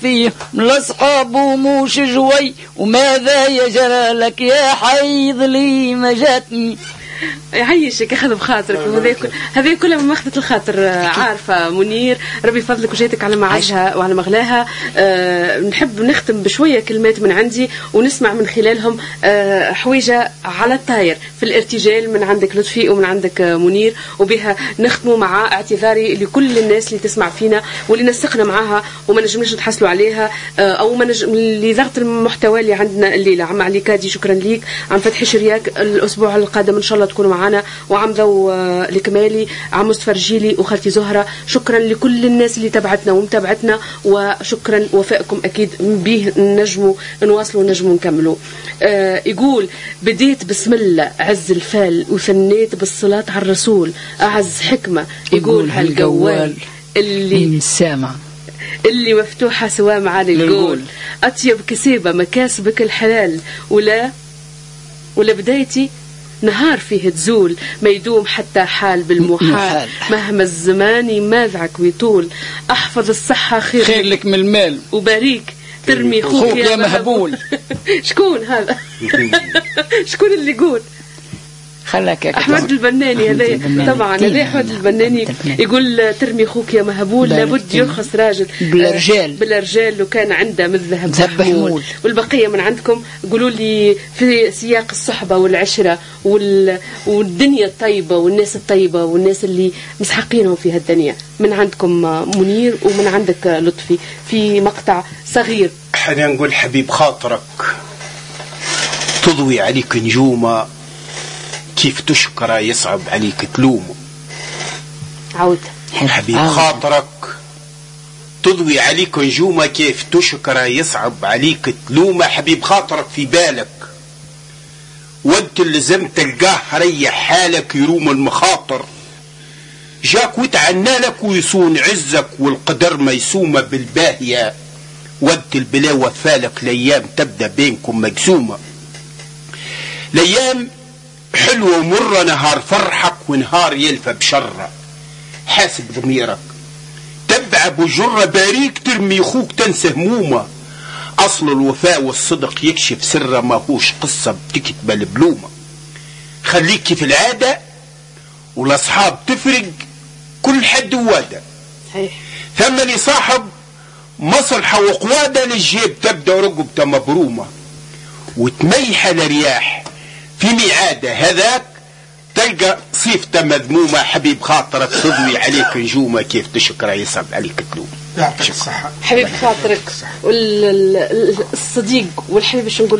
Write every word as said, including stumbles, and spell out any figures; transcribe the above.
فيه من الأصحاب وموش جوي، وماذا يجرى لك يا حي ظلي ما جاتني. يعيشك ياخذ بخاطرك. وهذا هذه كلها من ماخذة الخاطر. عارفة منير ربي فضلك وجيتك على معاجها وعلى مغلاها. أه نحب نختم بشوية كلمات من عندي ونسمع من خلالهم أه حويجة على الطاير في الارتجال من عندك لطفي ومن عندك منير، وبها نختموا مع اعتذاري لكل الناس اللي تسمع فينا واللي نسقنا معاها وما نجمناش نتحصلوا عليها أه او ما نجم لضغط المحتوى اللي عندنا الليلة. عم علي كادي شكرا ليك، عم فتحي شرياك الأسبوع القادم إن شاء الله تكونوا معنا، وعم ذو الكمالي، عم مصطفى رجيلي وخالتي زهرة. شكرا لكل الناس اللي تبعتنا ومتابعتنا، وشكرا وفائكم أكيد به نجموا نواصلوا نجموا نكملوا. آه يقول بديت بسم الله عز الفال وثنيت بالصلاة على الرسول أعز حكمة. يقول هالجوال اللي سامع اللي مفتوحة سوا معاني القول، أطيب كسيبة مكاسبك الحلال، ولا ولا بدايتي نهار فيه تزول ما يدوم حتى حال بالمحال، مهما الزمان يماذعك ويطول. احفظ الصحة خير, خير لك من المال، وباريك ترمي خوك يا, يا مهبول. شكون هذا؟ شكون اللي يقول؟ خلاك احمد البناني. هذا طبعا هذا احمد البناني يقول ترمي خوك يا مهبول، لابد يرخص راجل بالرجال بالرجال لو كان عنده من ذهب محمول. والبقيه من عندكم قولوا لي في سياق الصحبه والعشره وال... والدنيا الطيبه والناس الطيبه والناس اللي مسحقينهم في هالدنيا. من عندكم منير ومن عندك لطفي في مقطع صغير. احنا نقول حبيب خاطرك تضوي عليك نجومه، كيف تشكره يصعب عليك تلومه. عود حبيب خاطرك تضوي عليك نجومه، كيف تشكره يصعب عليك تلومه. حبيب خاطرك في بالك وانت اللي لازم تلقاه ريح حالك يروم المخاطر. جاك وتعنى لك ويصون عزك والقدر ما يسومه بالباهية، وانت البلاوة فالك الايام تبدأ بينكم مقسومة. الايام حلوة ومرة، نهار فرحك ونهار يلفى بشرة. حاسب ضميرك تبع بجرة، باريك ترمي خوك تنسى همومة. أصل الوفاء والصدق يكشف سره، ما هوش قصة بتكتب البلومة. خليك في العادة والأصحاب تفرق، كل حد وادة. ثم اللي صاحب مصلحة وقوادة، للجيب تبدأ رقبته مبرومة. وتميح لرياح في ميعاده هذاك تلقى صيفته مذمومة. حبيب خاطرك تضوي عليك نجومة، كيف تشكره يصعب عليك تلوم. يعطيك الصحة حبيب خاطرك والصديق والحبيب. شو نقول